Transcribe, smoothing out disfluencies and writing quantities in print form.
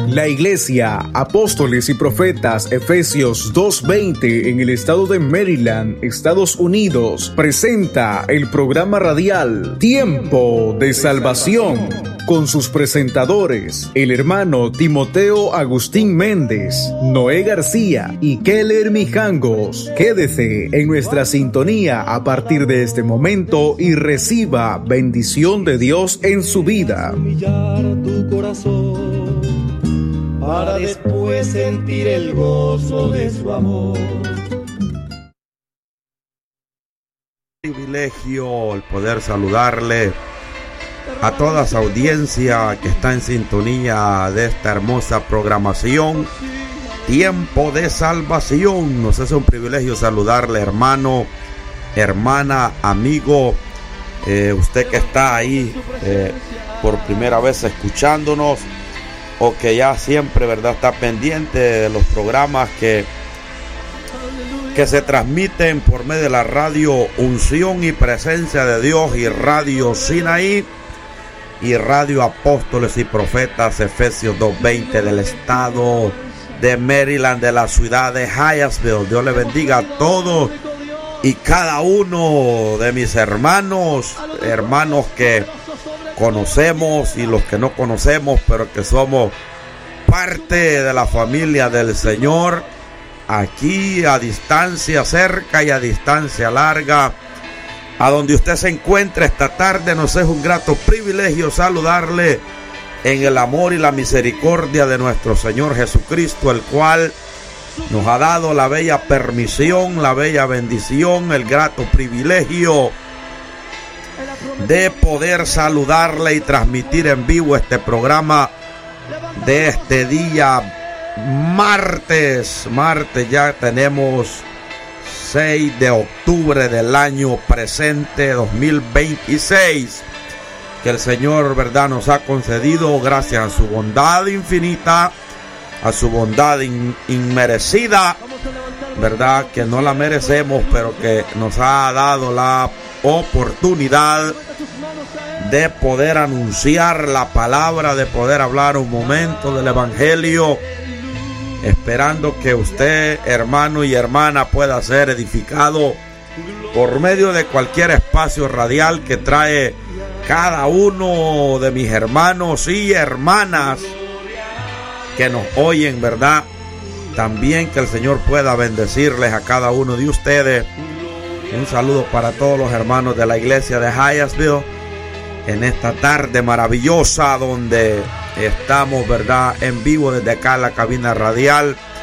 La Iglesia, Apóstoles y Profetas Efesios 2:20 en el estado de Maryland, Estados Unidos, presenta el programa radial Tiempo de Salvación con sus presentadores, el hermano Timoteo Agustín Méndez, Noé García y Keller Mijangos. Quédese en nuestra sintonía a partir de este momento y reciba bendición de Dios en su vida. Tu corazón para después sentir el gozo de su amor. Privilegio el poder saludarle a toda esa audiencia que está en sintonía de esta hermosa programación Tiempo de Salvación. Nos es un privilegio saludarle, hermano, hermana, amigo, usted que está ahí por primera vez escuchándonos, o que ya siempre, ¿verdad?, está pendiente de los programas que se transmiten por medio de la radio Unción y Presencia de Dios y Radio Sinaí y Radio Apóstoles y Profetas Efesios 2:20 del estado de Maryland, de la ciudad de Hyattsville. Dios le bendiga a todos y cada uno de mis hermanos que conocemos y los que no conocemos, pero que somos parte de la familia del Señor, aquí a distancia cerca y a distancia larga, a donde usted se encuentra esta tarde. Nos es un grato privilegio saludarle en el amor y la misericordia de nuestro Señor Jesucristo, el cual nos ha dado la bella permisión, la bella bendición, el grato privilegio de poder saludarle y transmitir en vivo este programa de este día martes. Ya tenemos 6 de octubre del año presente 2026, que el Señor, verdad, nos ha concedido gracias a su bondad infinita, a su bondad inmerecida, verdad, que no la merecemos, pero que nos ha dado la oportunidad de poder anunciar la palabra, de poder hablar un momento del evangelio, esperando que usted, hermano y hermana, pueda ser edificado por medio de cualquier espacio radial que trae cada uno de mis hermanos y hermanas que nos oyen, verdad. También que el Señor pueda bendecirles a cada uno de ustedes. Un saludo para todos los hermanos de la iglesia de Hyattsville en esta tarde maravillosa donde estamos, verdad, en vivo desde acá en la cabina radial